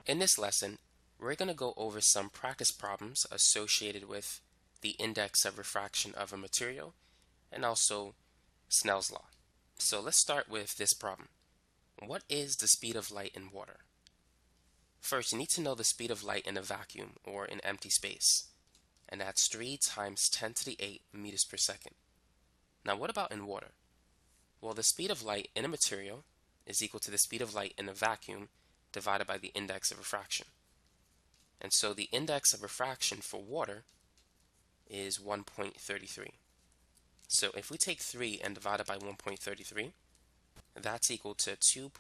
In this lesson, we're going to go over some practice problems associated with the index of refraction of a material and also Snell's law. So let's start with this problem. What is the speed of light in water? First, you need to know the speed of light in a vacuum or in empty space, and that's 3 times 10 to the 8 meters per second. Now, what about in water? Well, the speed of light in a material is equal to the speed of light in a vacuum divided by the index of refraction. And so the index of refraction for water is 1.33. So if we take 3 and divide it by 1.33, that's equal to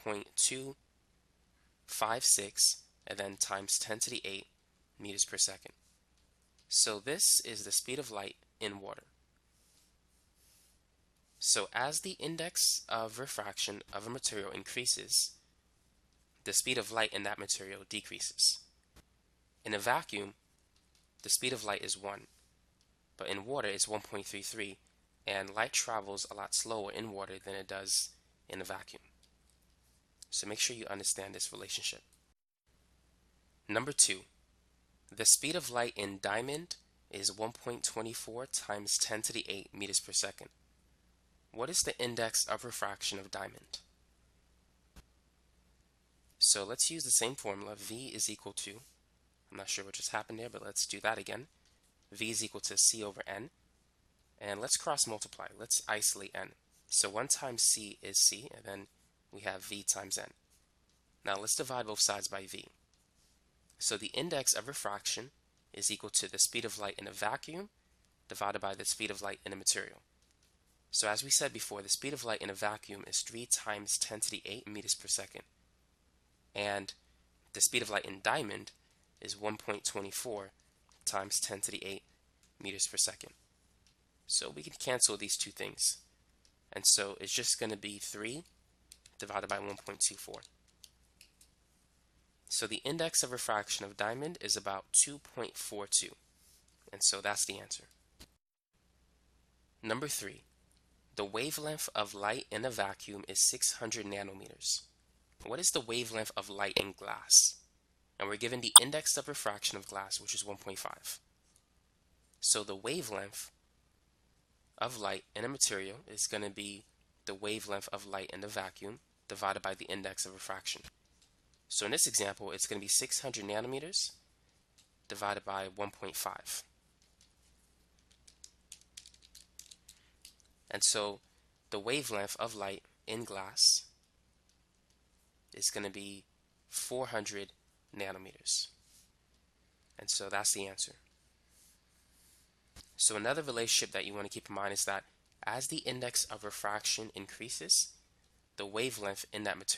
2.256 and then times 10 to the 8 meters per second. So this is the speed of light in water. So as the index of refraction of a material increases, the speed of light in that material decreases. In a vacuum, the speed of light is 1, but in water it's 1.33, and light travels a lot slower in water than it does in a vacuum. So make sure you understand this relationship. Number 2, the speed of light in diamond is 1.24 times 10 to the 8 meters per second. What is the index of refraction of diamond? So let's use the same formula. V is equal to, I'm not sure what just happened there, but let's do that again. V is equal to C over N. And let's cross multiply. Let's isolate N. So 1 times C is C, and then we have V times N. Now let's divide both sides by V. So the index of refraction is equal to the speed of light in a vacuum divided by the speed of light in a material. So as we said before, the speed of light in a vacuum is 3 times 10 to the 8 meters per second. And the speed of light in diamond is 1.24 times 10 to the 8 meters per second. So we can cancel these two things. And so it's just going to be 3 divided by 1.24. So the index of refraction of diamond is about 2.42. And so that's the answer. Number 3. The wavelength of light in a vacuum is 600 nanometers. What is the wavelength of light in glass? And we're given the index of refraction of glass, which is 1.5. So the wavelength of light in a material is going to be the wavelength of light in the vacuum divided by the index of refraction. So in this example, it's going to be 600 nanometers divided by 1.5. And so the wavelength of light in glass is going to be 400 nanometers. And so that's the answer. So another relationship that you want to keep in mind is that as the index of refraction increases, the wavelength in that material